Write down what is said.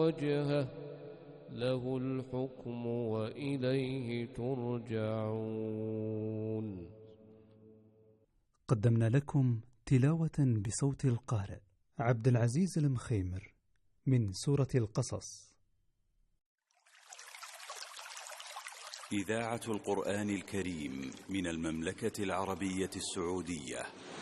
وجهه له الحكم وإليه ترجعون. قدمنا لكم تلاوة بصوت القارئ عبد العزيز المخيمر من سورة القصص. إذاعة القرآن الكريم من المملكة العربية السعودية.